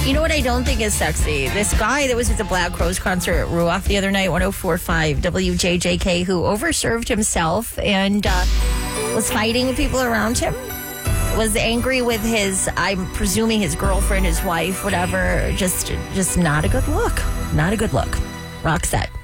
You know what I don't think is sexy? This guy that was at the Black Crowes concert at Ruoff the other night, 104.5 WJJK, who overserved himself and was fighting with people around him. Was angry with his, I'm presuming his girlfriend, his wife, whatever. Just not a good look. Not a good look. Roxette.